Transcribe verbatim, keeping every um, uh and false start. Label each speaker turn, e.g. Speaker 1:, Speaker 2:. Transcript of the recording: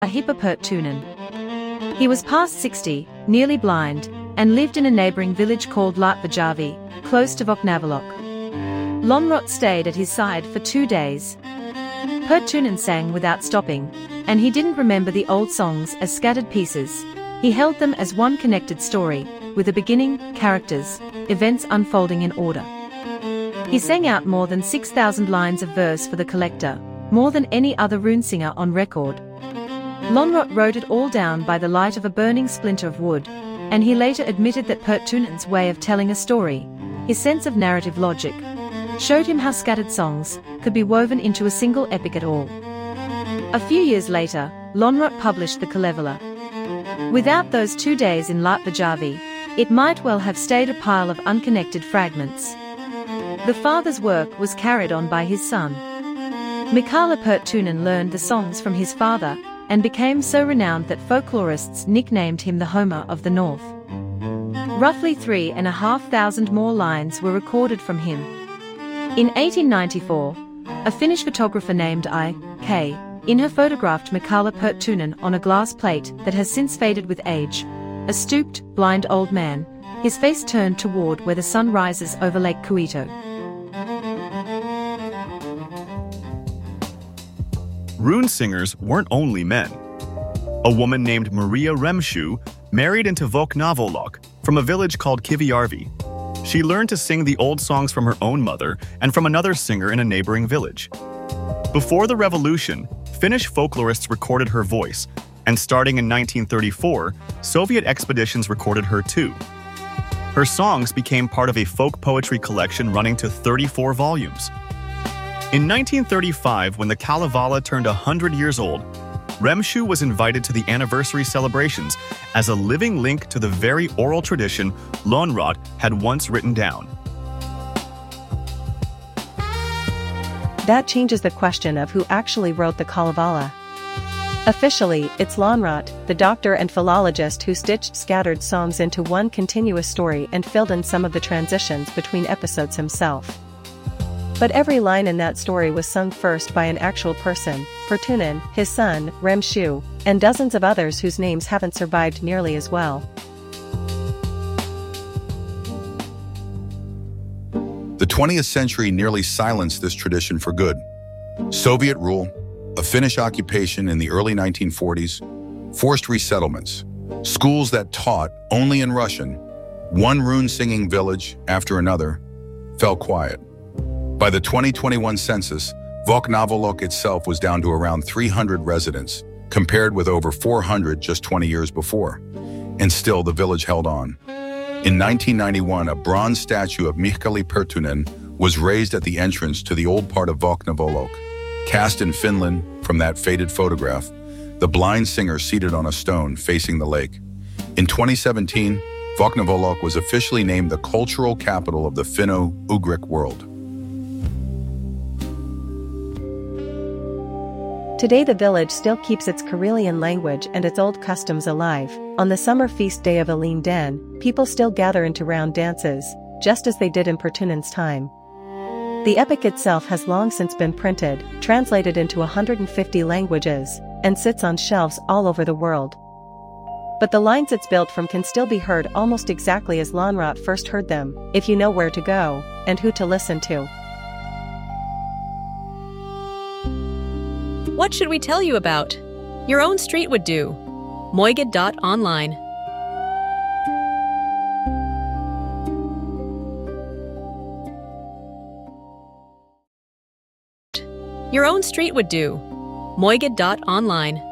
Speaker 1: Ahippa Perttunen. He was past sixty, nearly blind, and lived in a neighboring village called Latvajärvi, close to Voknavolok. Lönnrot stayed at his side for two days. Perttunen sang without stopping, and he didn't remember the old songs as scattered pieces. He held them as one connected story, with a beginning, characters, events unfolding in order. He sang out more than six thousand lines of verse for the collector, more than any other rune singer on record. Lönnrot wrote it all down by the light of a burning splinter of wood, and he later admitted that Perttunen's way of telling a story, his sense of narrative logic, showed him how scattered songs could be woven into a single epic at all. A few years later, Lönnrot published the Kalevala. Without those two days in Latvajärvi, it might well have stayed a pile of unconnected fragments. The father's work was carried on by his son. Mikaela Perttunen learned the songs from his father, and became so renowned that folklorists nicknamed him the Homer of the North. Roughly three and a half thousand more lines were recorded from him. In eighteen ninety-four, a Finnish photographer named I K in her photographed Mikaela Perttunen on a glass plate that has since faded with age, a stooped, blind old man, his face turned toward where the sun rises over Lake Kuito.
Speaker 2: Rune singers weren't only men. A woman named Maria Remshu married into Voknavolok from a village called Kivijärvi. She learned to sing the old songs from her own mother and from another singer in a neighboring village. Before the revolution, Finnish folklorists recorded her voice, and starting in nineteen thirty-four, Soviet expeditions recorded her too. Her songs became part of a folk poetry collection running to thirty-four volumes. In nineteen thirty-five, when the Kalevala turned one hundred years old, Remshu was invited to the anniversary celebrations as a living link to the very oral tradition Lönnrot had once written down.
Speaker 3: That changes the question of who actually wrote the Kalevala. Officially, it's Lönnrot, the doctor and philologist who stitched scattered songs into one continuous story and filled in some of the transitions between episodes himself. But every line in that story was sung first by an actual person, Perttunen, his son, Remshu, and dozens of others whose names haven't survived nearly as well.
Speaker 4: The twentieth century nearly silenced this tradition for good. Soviet rule, a Finnish occupation in the early nineteen forties, forced resettlements, schools that taught only in Russian, one rune-singing village after another, fell quiet. By the twenty twenty-one census, Voknavolok itself was down to around three hundred residents, compared with over four hundred just twenty years before. And still the village held on. In nineteen ninety-one, a bronze statue of Mikaela Perttunen was raised at the entrance to the old part of Voknavolok. Cast in Finland from that faded photograph, the blind singer seated on a stone facing the lake. In twenty seventeen, Voknavolok was officially named the cultural capital of the Finno-Ugric world.
Speaker 3: Today the village still keeps its Karelian language and its old customs alive. On the summer feast day of Elin Den, people still gather into round dances, just as they did in Perttunen's time. The epic itself has long since been printed, translated into one hundred fifty languages, and sits on shelves all over the world. But the lines it's built from can still be heard almost exactly as Lönnrot first heard them, if you know where to go, and who to listen to.
Speaker 5: What should we tell you about? Your own street would do. Moigid dot online. Your own street would do. Moigid dot online.